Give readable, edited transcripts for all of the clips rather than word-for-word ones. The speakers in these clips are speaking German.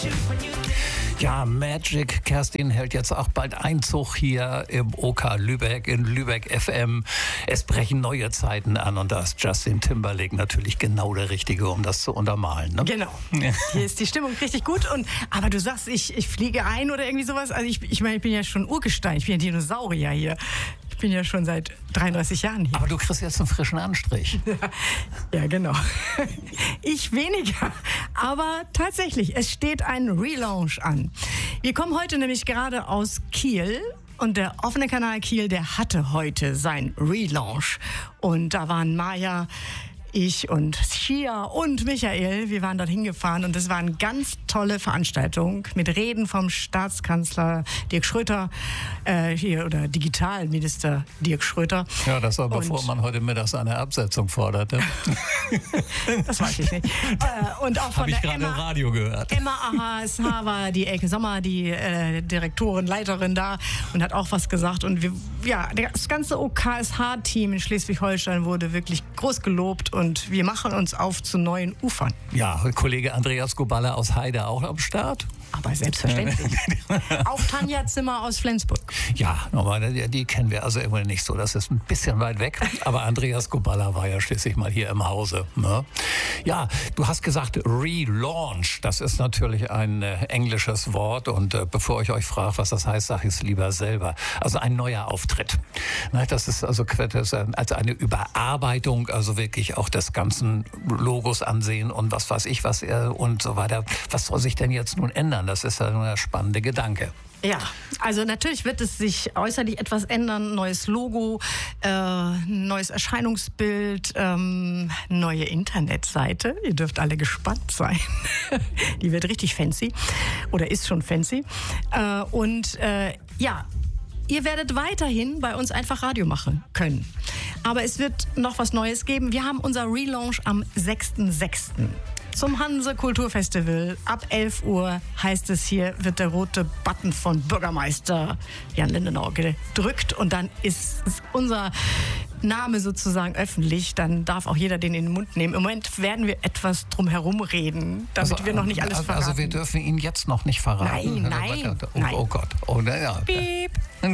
Ja, Magic, Kerstin, hält jetzt auch bald Einzug hier im OK Lübeck, in Lübeck FM. Es brechen neue Zeiten an und da ist Justin Timberlake natürlich genau der Richtige, um das zu untermalen. Ne? Genau. Hier ist die Stimmung richtig gut. Aber du sagst, ich fliege ein oder irgendwie sowas. Also ich meine, ich bin ja schon Urgestein, ich bin ja Dinosaurier hier. Ich bin ja schon seit 33 Jahren hier. Aber du kriegst jetzt einen frischen Anstrich. Ja, genau. Ich weniger. Aber tatsächlich, es steht ein Relaunch an. Wir kommen heute nämlich gerade aus Kiel. Und der offene Kanal Kiel, der hatte heute sein Relaunch. Und da waren Maja, ich und Shia und Michael, wir waren dort hingefahren und es war eine ganz tolle Veranstaltung mit Reden vom Staatskanzler Dirk Schröter, oder Digitalminister Dirk Schröter. Ja, das war bevor man heute mittags eine Absetzung forderte. Das weiß ich nicht. Und auch von Habe ich gerade im Radio gehört. Emma AHSH war die Elke Sommer, die Direktorin, Leiterin da und hat auch was gesagt. Und das ganze OKSH-Team in Schleswig-Holstein wurde wirklich groß gelobt und wir machen uns auf zu neuen Ufern. Ja, Kollege Andreas Goballa aus Heide auch am Start. Aber selbstverständlich. Auch Tanja Zimmer aus Flensburg. Ja, die kennen wir also irgendwie nicht so. Das ist ein bisschen weit weg. Aber Andreas Goballa war ja schließlich mal hier im Hause. Ne? Ja, du hast gesagt Relaunch. Das ist natürlich ein englisches Wort. Und bevor ich euch frage, was das heißt, sage ich es lieber selber. Also ein neuer Auftritt. Das ist also als eine Überarbeitung, also wirklich auch des ganzen Logos ansehen und was weiß ich was und so weiter. Was soll sich denn jetzt nun ändern? Das ist ja ein spannender Gedanke. Ja, also natürlich wird es sich äußerlich etwas ändern. Neues Logo, neues Erscheinungsbild, neue Internetseite. Ihr dürft alle gespannt sein. Die wird richtig fancy oder ist schon fancy. Ihr werdet weiterhin bei uns einfach Radio machen können. Aber es wird noch was Neues geben. Wir haben unser Relaunch am 6.6. zum Hanse Kulturfestival. Ab 11 Uhr heißt es hier, wird der rote Button von Bürgermeister Jan Lindenau gedrückt und dann ist unser Name sozusagen öffentlich, dann darf auch jeder den in den Mund nehmen. Im Moment werden wir etwas drum herum reden, damit wir noch nicht alles verraten. Also wir dürfen ihn jetzt noch nicht verraten. Nein. Oh Gott. Oh, ja. Piep.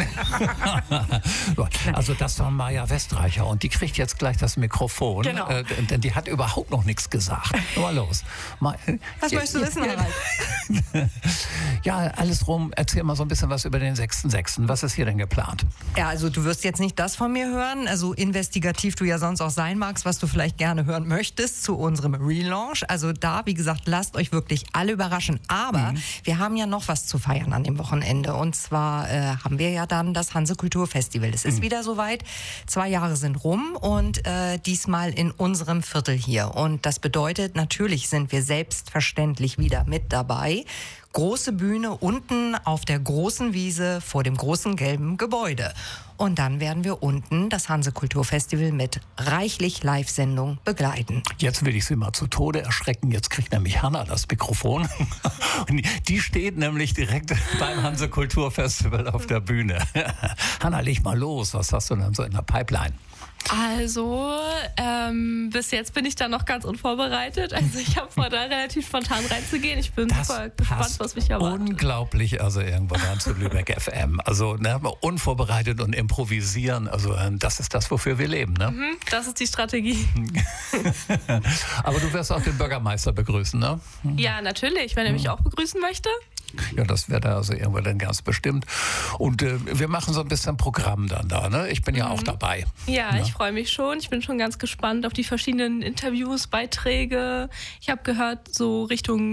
Also das war Maja Westreicher und die kriegt jetzt gleich das Mikrofon, genau. Denn die hat überhaupt noch nichts gesagt. Mal los. Was möchtest du wissen, Harald? Ja, alles rum. Erzähl mal so ein bisschen was über den 6.6. Was ist hier denn geplant? Ja, also du wirst jetzt nicht das von mir hören, also investigativ du ja sonst auch sein magst, was du vielleicht gerne hören möchtest zu unserem Relaunch. Also da, wie gesagt, lasst euch wirklich alle überraschen. Aber wir haben ja noch was zu feiern an dem Wochenende. Und zwar haben wir ja dann das Hanse Kulturfestival. Es ist wieder soweit. 2 Jahre sind rum und diesmal in unserem Viertel hier. Und das bedeutet, natürlich sind wir selbstverständlich wieder mit dabei. Große Bühne unten auf der großen Wiese vor dem großen gelben Gebäude. Und dann werden wir unten das Hanse Kulturfestival mit reichlich Live-Sendung begleiten. Jetzt will ich Sie mal zu Tode erschrecken. Jetzt kriegt nämlich Hanna das Mikrofon. Und die steht nämlich direkt beim Hanse Kulturfestival auf der Bühne. Hanna, leg mal los. Was hast du denn so in der Pipeline? Also, bis jetzt bin ich da noch ganz unvorbereitet. Also ich habe vor, da relativ spontan reinzugehen. Ich bin super gespannt, was mich erwartet. Unglaublich, also irgendwo dann zu Lübeck FM. Also unvorbereitet und improvisieren, also das ist das, wofür wir leben, ne? Das ist die Strategie. Aber du wirst auch den Bürgermeister begrüßen, ne? Ja, natürlich, wenn er mich auch begrüßen möchte. Ja, das wäre da also irgendwann dann ganz bestimmt. Und wir machen so ein bisschen Programm dann da, ne? Ich bin ja auch dabei. Ja, ich freue mich schon. Ich bin schon ganz gespannt auf die verschiedenen Interviews, Beiträge. Ich habe gehört, so Richtung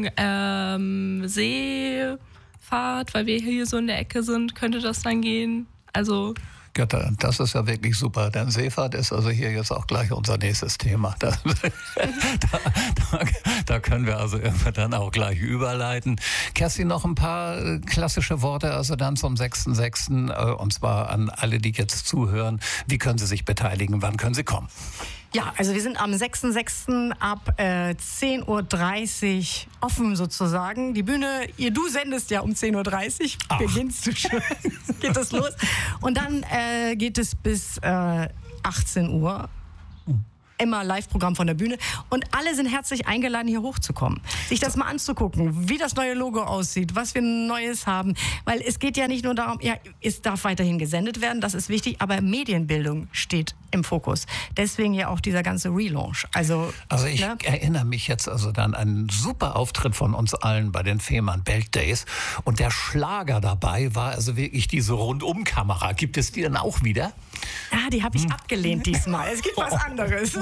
Seefahrt, weil wir hier so in der Ecke sind, könnte das dann gehen. Also... Ja, das ist ja wirklich super, denn Seefahrt ist also hier jetzt auch gleich unser nächstes Thema. Da können wir also irgendwann dann auch gleich überleiten. Kerstin, noch ein paar klassische Worte, also dann zum 6.6. Und zwar an alle, die jetzt zuhören. Wie können Sie sich beteiligen? Wann können Sie kommen? Ja, also wir sind am 6.6. ab 10.30 Uhr offen sozusagen. Die Bühne, du sendest ja um 10.30 Uhr, beginnst du schon, geht das los. Und dann geht es bis 18 Uhr. immer Live-Programm von der Bühne. Und alle sind herzlich eingeladen, hier hochzukommen. Sich das mal anzugucken, wie das neue Logo aussieht, was wir Neues haben. Weil es geht ja nicht nur darum, ja, es darf weiterhin gesendet werden, das ist wichtig, aber Medienbildung steht im Fokus. Deswegen ja auch dieser ganze Relaunch. Also ich erinnere mich jetzt also dann an einen super Auftritt von uns allen bei den Fehmarn Belt Days. Und der Schlager dabei war also wirklich diese Rundumkamera. Gibt es die dann auch wieder? Ja, die habe ich abgelehnt diesmal. Es gibt was anderes.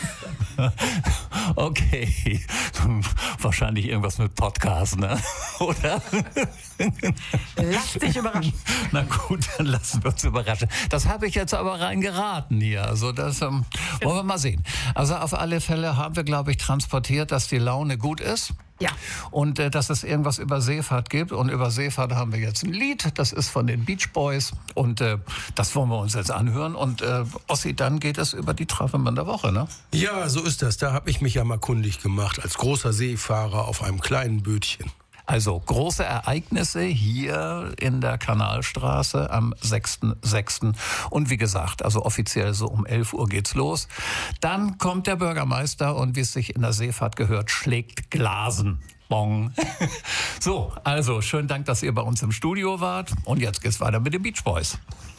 Okay. Wahrscheinlich irgendwas mit Podcast, ne? Oder? Lass dich überraschen. Na gut, dann lassen wir uns überraschen. Das habe ich jetzt aber rein geraten hier. Also das wollen wir mal sehen. Also auf alle Fälle haben wir, glaube ich, transportiert, dass die Laune gut ist. Ja. Und dass es irgendwas über Seefahrt gibt. Und über Seefahrt haben wir jetzt ein Lied. Das ist von den Beach Boys. Und das wollen wir uns jetzt anhören. Und Ossi, dann geht es über die Travemünder Woche, ne? Ja, so ist das. Da habe ich mich ja mal kundig gemacht als großer Seefahrer auf einem kleinen Bötchen. Also große Ereignisse hier in der Kanalstraße am 6.6. Und wie gesagt, also offiziell so um 11 Uhr geht's los. Dann kommt der Bürgermeister und wie es sich in der Seefahrt gehört, schlägt Glasen. Bong. So, also schönen Dank, dass ihr bei uns im Studio wart. Und jetzt geht's weiter mit den Beach Boys.